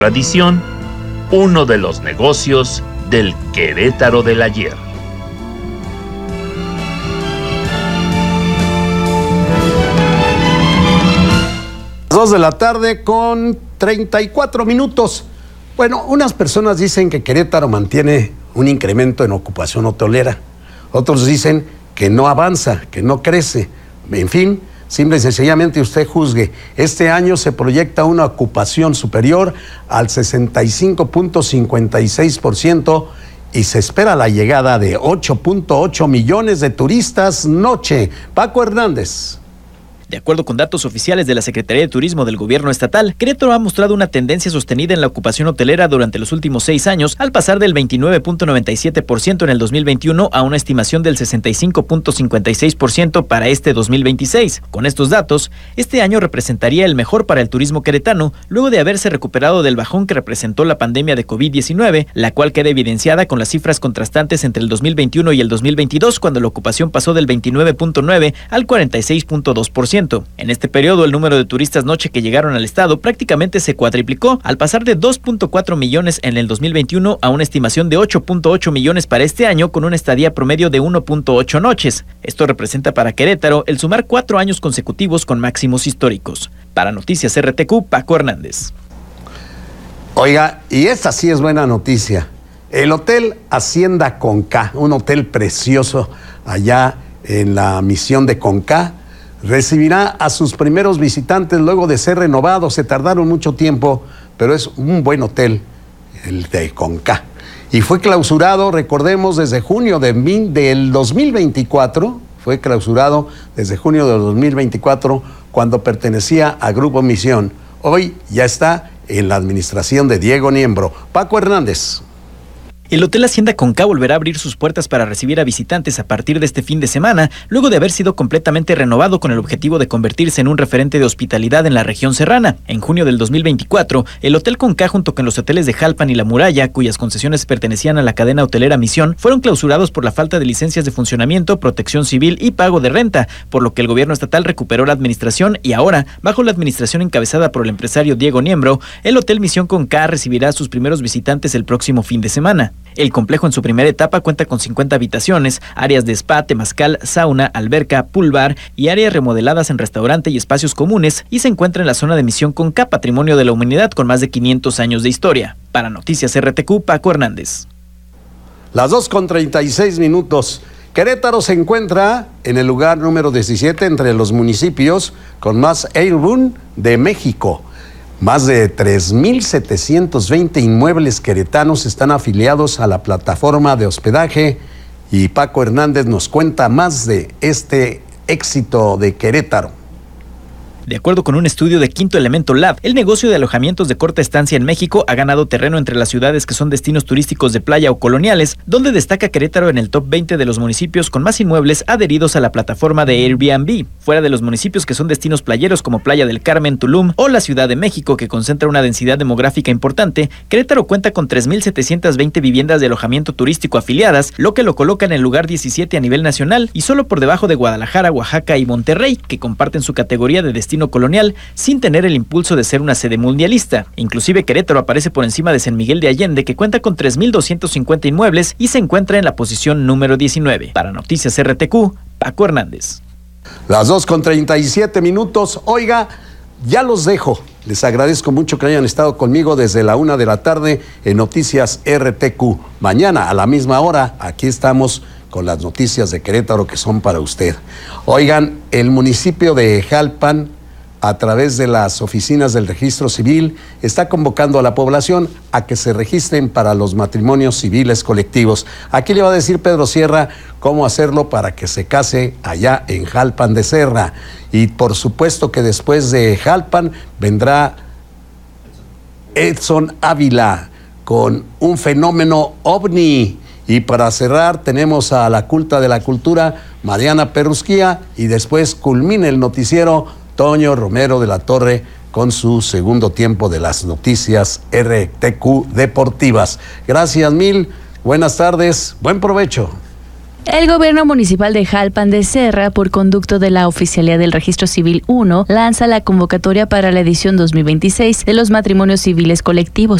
tradición, uno de los negocios del Querétaro del ayer. Las 2 de la tarde con 34 minutos. Bueno, unas personas dicen que Querétaro mantiene un incremento en ocupación hotelera. Otros dicen que no avanza, que no crece. En fin, simple y sencillamente usted juzgue. Este año se proyecta una ocupación superior al 65.56% y se espera la llegada de 8.8 millones de turistas noche. Paco Hernández. De acuerdo con datos oficiales de la Secretaría de Turismo del Gobierno Estatal, Querétaro ha mostrado una tendencia sostenida en la ocupación hotelera durante los últimos 6 años, al pasar del 29.97% en el 2021 a una estimación del 65.56% para este 2026. Con estos datos, este año representaría el mejor para el turismo queretano, luego de haberse recuperado del bajón que representó la pandemia de COVID-19, la cual queda evidenciada con las cifras contrastantes entre el 2021 y el 2022, cuando la ocupación pasó del 29.9 al 46.2%. En este periodo, el número de turistas noche que llegaron al estado prácticamente se cuadriplicó, al pasar de 2.4 millones en el 2021 a una estimación de 8.8 millones para este año, con una estadía promedio de 1.8 noches. Esto representa para Querétaro el sumar 4 años consecutivos con máximos históricos. Para Noticias RTQ, Paco Hernández. Oiga, y esta sí es buena noticia. El Hotel Hacienda Conca, un hotel precioso allá en la misión de Conca, recibirá a sus primeros visitantes luego de ser renovado. Se tardaron mucho tiempo, pero es un buen hotel, el de Conca. Y fue clausurado, recordemos, desde junio del 2024. Fue clausurado desde junio del 2024, cuando pertenecía a Grupo Misión. Hoy ya está en la administración de Diego Niembro. Paco Hernández. El Hotel Hacienda Conca volverá a abrir sus puertas para recibir a visitantes a partir de este fin de semana, luego de haber sido completamente renovado con el objetivo de convertirse en un referente de hospitalidad en la región serrana. En junio del 2024, el Hotel Conca, junto con los hoteles de Jalpan y La Muralla, cuyas concesiones pertenecían a la cadena hotelera Misión, fueron clausurados por la falta de licencias de funcionamiento, protección civil y pago de renta, por lo que el gobierno estatal recuperó la administración y ahora, bajo la administración encabezada por el empresario Diego Niembro, el Hotel Misión Conca recibirá a sus primeros visitantes el próximo fin de semana. El complejo en su primera etapa cuenta con 50 habitaciones, áreas de spa, temazcal, sauna, alberca, pool bar y áreas remodeladas en restaurante y espacios comunes, y se encuentra en la zona de Misión Conca, Patrimonio de la Humanidad con más de 500 años de historia. Para Noticias RTQ, Paco Hernández. Las 2:36. Querétaro se encuentra en el lugar número 17 entre los municipios con más Airbnb de México. Más de 3,720 inmuebles queretanos están afiliados a la plataforma de hospedaje, y Paco Hernández nos cuenta más de este éxito de Querétaro. De acuerdo con un estudio de Quinto Elemento Lab, el negocio de alojamientos de corta estancia en México ha ganado terreno entre las ciudades que son destinos turísticos de playa o coloniales, donde destaca Querétaro en el top 20 de los municipios con más inmuebles adheridos a la plataforma de Airbnb. Fuera de los municipios que son destinos playeros como Playa del Carmen, Tulum o la Ciudad de México, que concentra una densidad demográfica importante, Querétaro cuenta con 3,720 viviendas de alojamiento turístico afiliadas, lo que lo coloca en el lugar 17 a nivel nacional y solo por debajo de Guadalajara, Oaxaca y Monterrey, que comparten su categoría de destino colonial sin tener el impulso de ser una sede mundialista. Inclusive Querétaro aparece por encima de San Miguel de Allende, que cuenta con 3,250 inmuebles y se encuentra en la posición número 19. Para Noticias RTQ, Paco Hernández. Las 2:37. Oiga, ya los dejo. Les agradezco mucho que hayan estado conmigo desde la 1 de la tarde en Noticias RTQ. Mañana a la misma hora, aquí estamos con las noticias de Querétaro que son para usted. Oigan, el municipio de Jalpan, a través de las oficinas del registro civil, está convocando a la población a que se registren para los matrimonios civiles colectivos. Aquí le va a decir Pedro Sierra cómo hacerlo para que se case allá en Jalpan de Serra. Y por supuesto que después de Jalpan vendrá Edson Ávila con un fenómeno ovni. Y para cerrar tenemos a la culta de la cultura, Mariana Perrusquía, y después culmina el noticiero Toño Romero de la Torre con su segundo tiempo de las noticias RTQ Deportivas. Gracias mil, buenas tardes, buen provecho. El gobierno municipal de Jalpan de Serra, por conducto de la Oficialía del Registro Civil 1, lanza la convocatoria para la edición 2026 de los matrimonios civiles colectivos.